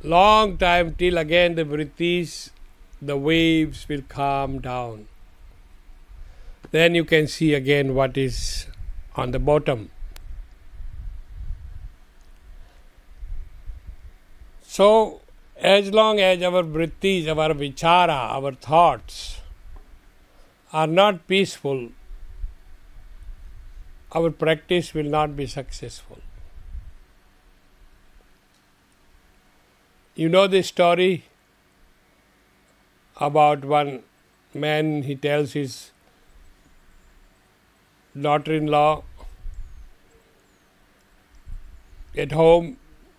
long time till again the vrittis, the waves will calm down. Then you can see again what is on the bottom. So, as long as our vrittis, our vichara, our thoughts are not peaceful, our practice will not be successful. You know the story about one man, he tells his daughter-in-law at home,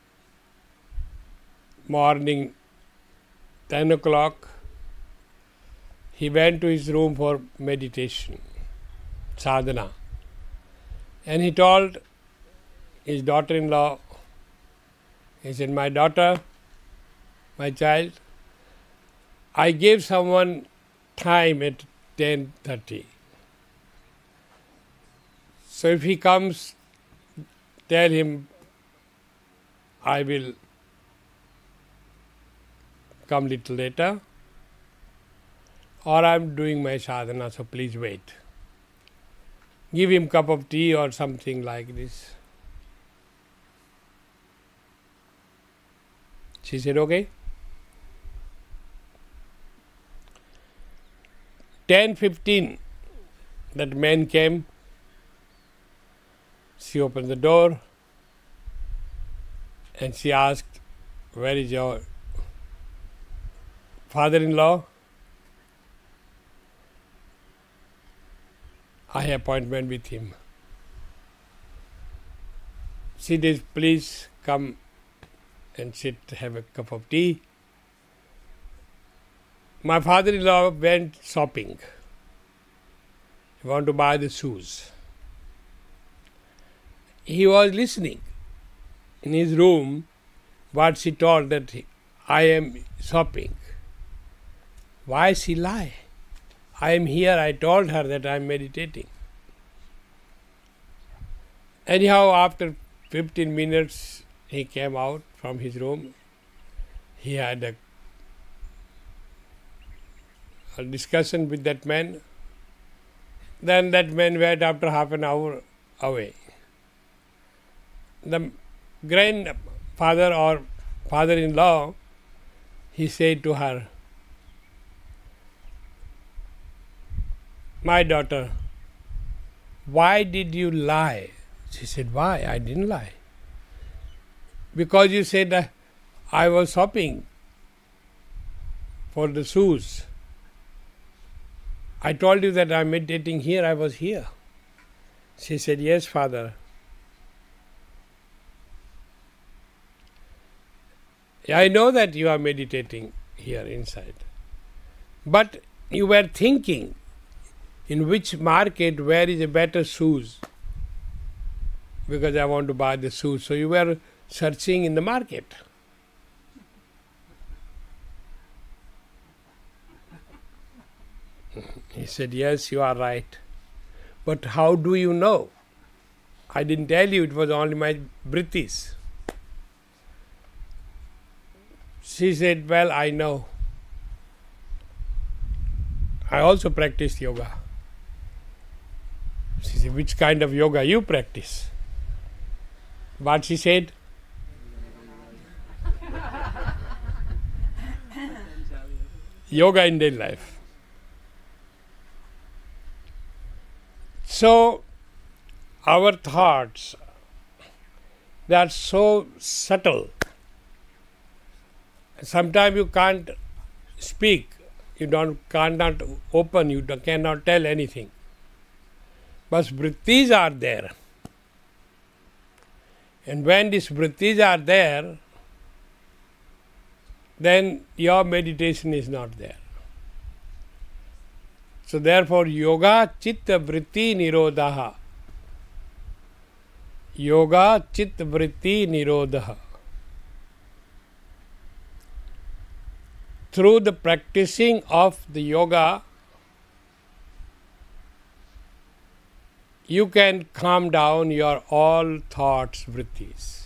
morning 10 o'clock, he went to his room for meditation, sadhana. And he told his daughter-in-law, he said, my daughter, my child, I gave someone time at 10:30. So if he comes, tell him, I will come little later, or I am doing my sadhana, so please wait. Give him cup of tea or something like this. She said, okay. 10:15, that man came. She opened the door and she asked, where is your father-in-law? I have appointment with him. She said, please come and sit, have a cup of tea. My father-in-law went shopping. He wanted to buy the shoes. He was listening in his room what she told, that I am shopping. Why she lie? I am here, I told her that I am meditating. Anyhow, after 15 minutes, he came out from his room. He had a discussion with that man. Then that man went after half an hour away. The grandfather or father-in-law, he said to her, my daughter, why did you lie? She said, why? I didn't lie. Because you said I was shopping for the shoes. I told you that I am meditating here, I was here. She said, yes, father. I know that you are meditating here inside. But you were thinking in which market, where is a better shoes? Because I want to buy the shoes. So you were searching in the market. He said, yes, you are right. But how do you know? I didn't tell you, it was only my vrittis. She said, well, I know. I also practice yoga. She said, which kind of yoga you practice? What she said? Yoga in daily life. So, our thoughts, they are so subtle. Sometimes you can't speak, you cannot open, you cannot tell anything. But vrittis are there. And when these vrittis are there, then your meditation is not there. So therefore, yoga chitta vritti nirodha. Yoga chitta vritti nirodha. Through the practicing of the yoga, you can calm down your all thoughts, vrittis.